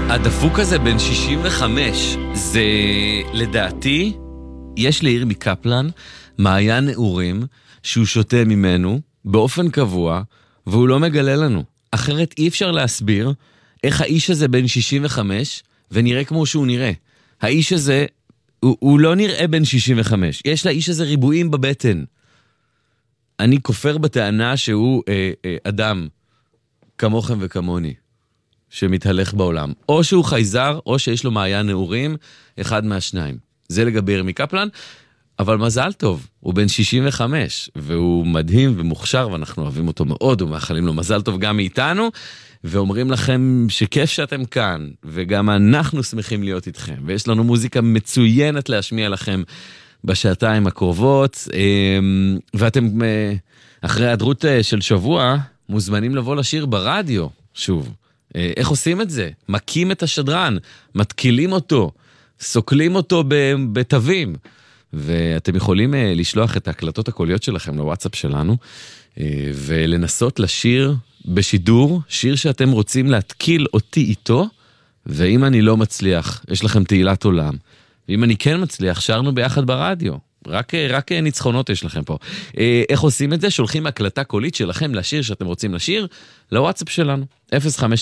הדפוק הזה בן 65, זה לדעתי, יש לעיר מקפלן מעיין נעורים שהוא שותה ממנו באופן קבוע, והוא לא מגלה לנו. אחרת אי אפשר להסביר איך האיש הזה בן 65 ונראה כמו שהוא נראה. האיש הזה, הוא לא נראה בן 65. יש לאיש הזה ריבועים בבטן. אני כופר בטענה שהוא אדם כמוכם וכמוני. שמתהלך בעולם. או שהוא חייזר, או שיש לו מעיין נעורים, אחד מהשניים. זה לגבי ירמי קפלן, אבל מזל טוב, הוא בן 65, והוא מדהים ומוכשר, ואנחנו אוהבים אותו מאוד, ומאחלים לו מזל טוב גם מאיתנו, ואומרים לכם שכיף שאתם כאן, וגם אנחנו שמחים להיות איתכם, ויש לנו מוזיקה מצוינת להשמיע לכם בשעתיים הקרובות, ואתם אחרי הדרות של שבוע, מוזמנים לבוא לשיר ברדיו, שוב. איך עושים את זה? מקים את השדרן, מתקילים אותו, סוקלים אותו בתווים, ואתם יכולים לשלוח את ההקלטות הקוליות שלכם לוואטסאפ שלנו, ולנסות לשיר בשידור, שיר שאתם רוצים להתקיל אותי איתו, ואם אני לא מצליח, יש לכם תהילת עולם, ואם אני כן מצליח, שרנו ביחד ברדיו. רק ניצחונות יש לכם פה. איך עושים את זה? שולחים הקלטה קולית שלכם לשיר שאתם רוצים לשיר, לוואטסאפ שלנו, 052-90-2002.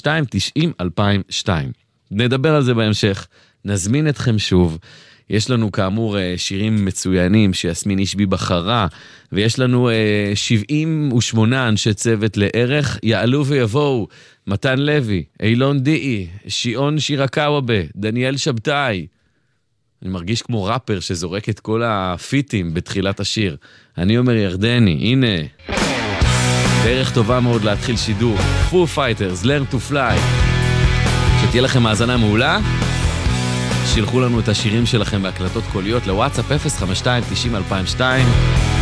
נדבר על זה בהמשך, נזמין אתכם שוב. יש לנו כאמור שירים מצוינים שיסמין אישבי בחרה, ויש לנו 78 אנשי צוות לערך, יעלו ויבואו, מתן לוי, אילון דאי, שיעון שירקאוובה, דניאל שבתאי, אני מרגיש כמו ראפר שזורק את כל הפיטים בתחילת השיר. אני אומר ירדני, הנה. דרך טובה מאוד להתחיל שידור. Foo Fighters, Learn to Fly. שתהיה לכם האזנה מעולה. שילחו לנו את השירים שלכם בהקלטות קוליות לוואטסאפ 052-90-2002.